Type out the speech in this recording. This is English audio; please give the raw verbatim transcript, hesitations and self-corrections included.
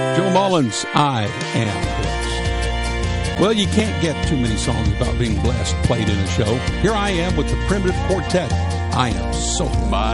Joe Mullins, I am blessed. Well, you can't get too many songs about being blessed played in a show. Here I am with the Primitive Quartet. I am so blessed.